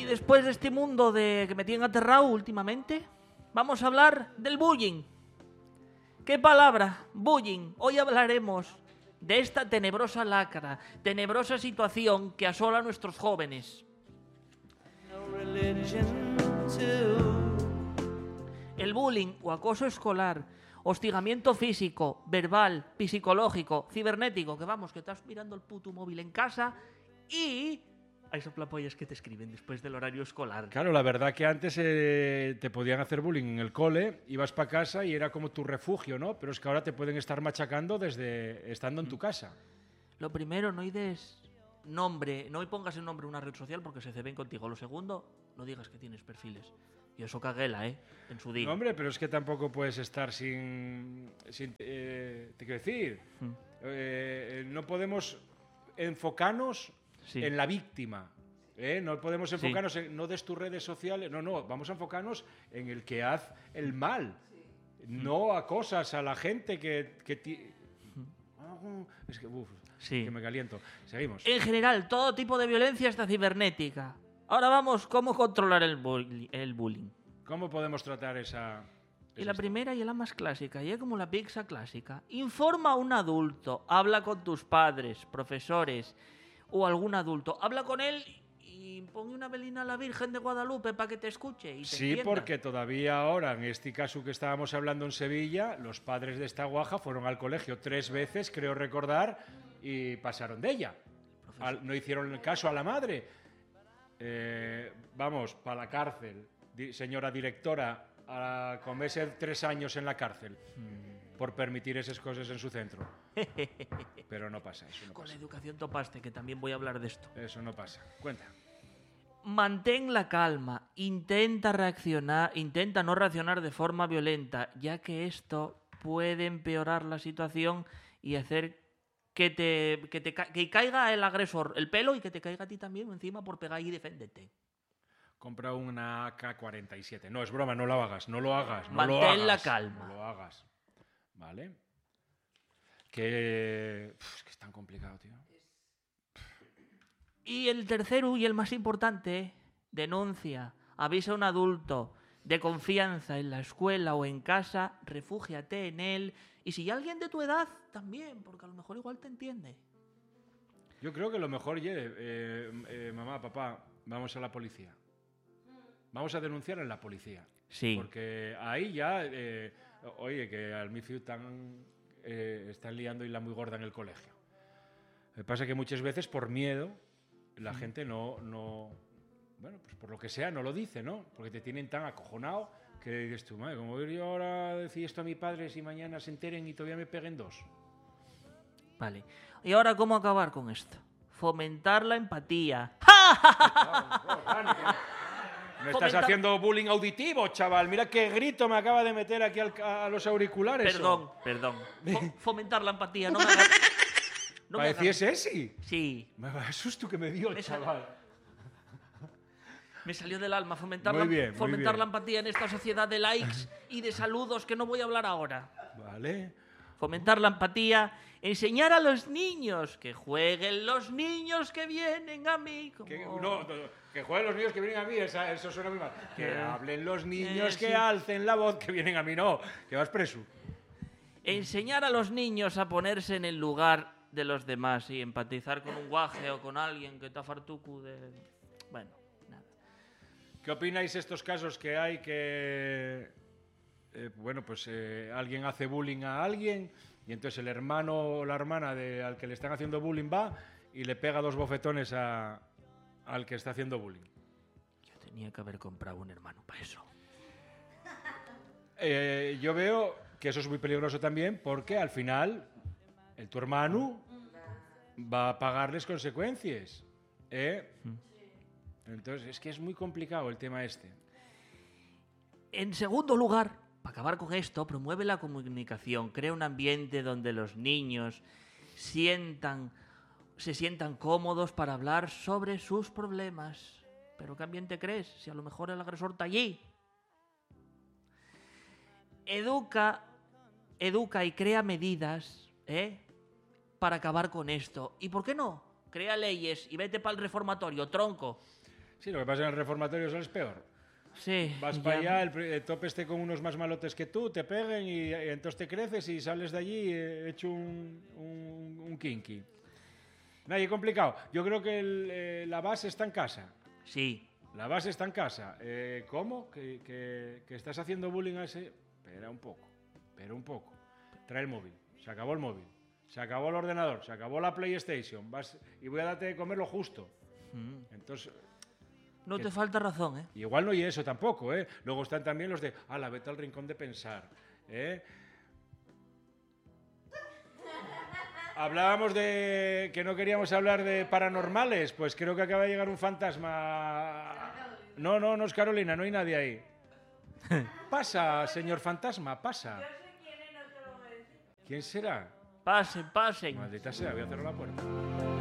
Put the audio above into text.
Y después de este mundo que me tiene aterrado últimamente, vamos a hablar del bullying. ¿Qué palabra? Bullying. Hoy hablaremos de esta tenebrosa lacra, tenebrosa situación que asola a nuestros jóvenes. El bullying o acoso escolar, hostigamiento físico, verbal, psicológico, cibernético, que vamos, que estás mirando el puto móvil en casa y hay soplapollas que te escriben después del horario escolar. Claro, la verdad que antes te podían hacer bullying en el cole, ibas para casa y era como tu refugio, ¿no? Pero es que ahora te pueden estar machacando desde estando en tu casa. Lo primero, no des nombre, no pongas el nombre en una red social porque se ceben contigo. Lo segundo, no digas que tienes perfiles. Y eso caguela, en su día. No, hombre, pero es que tampoco puedes estar sin te quiero decir, no podemos enfocarnos en la víctima. No podemos enfocarnos en no des tus redes sociales. No, vamos a enfocarnos en el que hace el mal. No acosas a la gente que es que, que me caliento. Seguimos. En general, todo tipo de violencia hasta cibernética. Ahora vamos, ¿cómo controlar el bullying? ¿Cómo podemos tratar esa...? Y la primera y la más clásica, y es como la pizza clásica. Informa a un adulto, habla con tus padres, profesores o algún adulto. Habla con él y ponle una velina a la Virgen de Guadalupe para que te escuche y te entienda. Porque todavía ahora, en este caso que estábamos hablando en Sevilla, los padres de esta guaja fueron al colegio 3 veces, creo recordar, y pasaron de ella. No hicieron el caso a la madre. Vamos, para la cárcel, señora directora, a comerse 3 años en la cárcel por permitir esas cosas en su centro. Pero no pasa, eso no Con pasa. la educación topaste, que también voy a hablar de esto. Eso no pasa. Cuenta. Mantén la calma, intenta no reaccionar de forma violenta, ya que esto puede empeorar la situación y hacer que caiga el agresor el pelo y que te caiga a ti también encima por pegar y deféndete. Compra una AK-47. No, es broma, no lo hagas, no lo hagas. Mantén la calma. No lo hagas. ¿Vale? Es que es tan complicado, tío. Y el tercero y el más importante, denuncia, avisa a un adulto de confianza en la escuela o en casa, refúgiate en él. Y si hay alguien de tu edad, también, porque a lo mejor igual te entiende. Yo creo que lo mejor, mamá, papá, vamos a la policía. Vamos a denunciar en la policía. Sí. Porque ahí ya, oye, que al Mifiu están liando y la muy gorda en el colegio. Lo que pasa es que muchas veces por miedo la gente no, bueno, pues por lo que sea no lo dice, ¿no? Porque te tienen tan acojonado que dices tú, madre, ¿cómo voy yo ahora a decir esto a mis padres y mañana se enteren y todavía me peguen 2? Vale. ¿Y ahora cómo acabar con esto? Fomentar la empatía. Me estás haciendo bullying auditivo, chaval. Mira qué grito me acaba de meter aquí a los auriculares. Perdón. Fomentar la empatía. No me hagas... ¿Pareciese ese? Sí. Me va el susto que me dio, chaval. Me salió del alma fomentar la empatía en esta sociedad de likes y de saludos que no voy a hablar ahora. Vale. Fomentar la empatía, enseñar a los niños, que jueguen los niños que vienen a mí. Que jueguen los niños que vienen a mí, eso suena muy mal. Que hablen los niños, que alcen la voz, que vienen a mí, no, que vas preso. Enseñar a los niños a ponerse en el lugar de los demás y empatizar con un guaje o con alguien que está fartucu de... Bueno, nada. ¿Qué opináis estos casos que hay que... alguien hace bullying a alguien y entonces el hermano o la hermana al que le están haciendo bullying va y le pega 2 bofetones al que está haciendo bullying? Yo tenía que haber comprado un hermano para eso. Yo veo que eso es muy peligroso también porque al final tu hermano va a pagarles consecuencias. Entonces es que es muy complicado el tema este. En segundo lugar, para acabar con esto, promueve la comunicación, crea un ambiente donde los niños se sientan cómodos para hablar sobre sus problemas. ¿Pero qué ambiente crees? Si a lo mejor el agresor está allí. Educa y crea medidas, para acabar con esto. ¿Y por qué no? Crea leyes y vete para el reformatorio, tronco. Sí, lo que pasa en el reformatorio es peor. Sí. Vas para allá, el topeste con unos más malotes que tú, te peguen y entonces te creces y sales de allí hecho un kinky. Nadie complicado. Yo creo que la base está en casa. Sí. La base está en casa. ¿Cómo? ¿Que estás haciendo bullying a ese? Espera un poco. Trae el móvil. Se acabó el móvil. Se acabó el ordenador. Se acabó la PlayStation. Y voy a darte de comer lo justo. Entonces... No te falta razón, ¿eh? Y igual no hay eso tampoco, ¿eh? Luego están también los de, vete al rincón de pensar, ¿eh? Hablábamos de que no queríamos hablar de paranormales, pues creo que acaba de llegar un fantasma. No es Carolina, no hay nadie ahí. Pasa, señor fantasma, pasa. Yo sé quién es, no te lo voy a decir. ¿Quién será? Pasen. Maldita sea, voy a cerrar la puerta.